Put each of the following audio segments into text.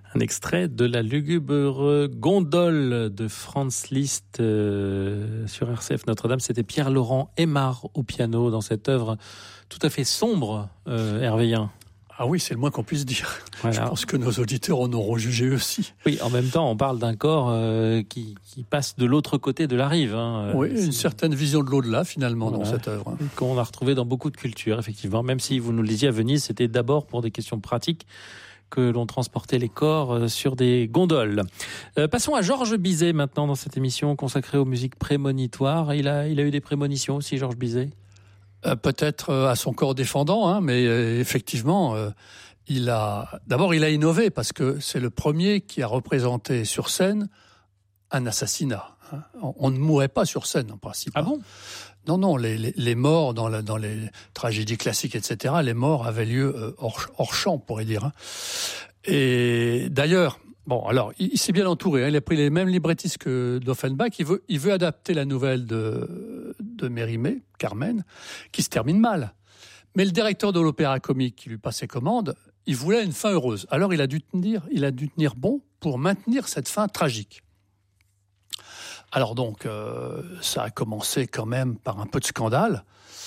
Un extrait de la lugubre gondole de Franz Liszt sur RCF Notre-Dame. C'était Pierre-Laurent Aimard au piano dans cette œuvre tout à fait sombre, Hervé Yen. Ah oui, c'est le moins qu'on puisse dire. Voilà. Je pense que nos auditeurs en auront jugé aussi. Oui, en même temps, on parle d'un corps qui passe de l'autre côté de la rive. Oui, une certaine vision de l'au-delà, finalement, dans cette œuvre. Qu'on a retrouvé dans beaucoup de cultures, effectivement. Même si, vous nous le disiez, à Venise, c'était d'abord pour des questions pratiques que l'on transportait les corps sur des gondoles. Passons à Georges Bizet maintenant dans cette émission consacrée aux musiques prémonitoires. Il a eu des prémonitions aussi, Georges Bizet ? Peut-être à son corps défendant, mais effectivement, il a innové parce que c'est le premier qui a représenté sur scène un assassinat. On ne mourait pas sur scène en principe. Ah bon ? Non, les morts dans les tragédies classiques, etc., les morts avaient lieu hors champ, on pourrait dire. Et d'ailleurs, il s'est bien entouré. Il a pris les mêmes librettistes que d'Offenbach. Il veut adapter la nouvelle de Mérimée, Carmen, qui se termine mal. Mais le directeur de l'opéra comique qui lui passait commande, il voulait une fin heureuse. Alors il a dû tenir bon pour maintenir cette fin tragique. Alors donc, ça a commencé quand même par un peu de scandale.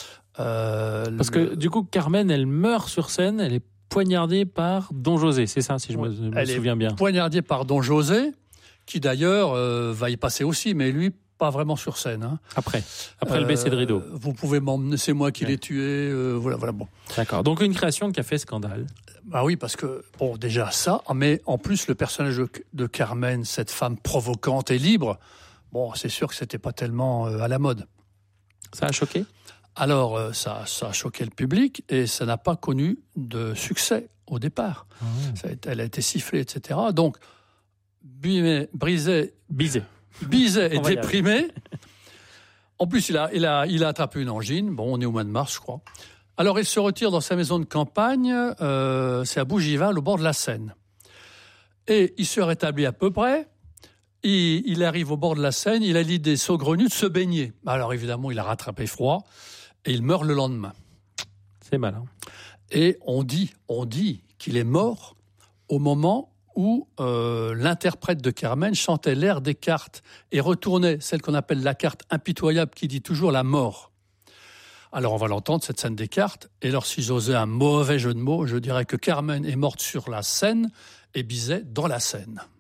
Parce que du coup, Carmen, elle meurt sur scène, elle est poignardée par Don José, c'est ça, si je me souviens bien. Elle est poignardée par Don José, qui d'ailleurs va y passer aussi, mais lui, pas vraiment sur scène. Après le baisser de rideau. Vous pouvez m'emmener, c'est moi qui l'ai tué, voilà, bon. D'accord, donc une création qui a fait scandale. Bah oui, parce que, déjà ça, mais en plus, le personnage de Carmen, cette femme provocante et libre, c'est sûr que c'était pas tellement à la mode. Ça a choqué ? Alors, ça a choqué le public et ça n'a pas connu de succès au départ. Elle a été sifflée, etc. Donc, Bizet est déprimé. En plus, il a attrapé une angine. On est au mois de mars, je crois. Alors, il se retire dans sa maison de campagne. C'est à Bougival, au bord de la Seine. Et il se rétablit à peu près. Il arrive au bord de la Seine, il a l'idée saugrenue de se baigner. Alors évidemment, il a rattrapé froid et il meurt le lendemain. C'est malin. Et on dit qu'il est mort au moment où l'interprète de Carmen chantait l'air des cartes et retournait celle qu'on appelle la carte impitoyable qui dit toujours la mort. Alors on va l'entendre, cette scène des cartes. Et alors si j'osais un mauvais jeu de mots, je dirais que Carmen est morte sur la scène et Bizet dans la Seine.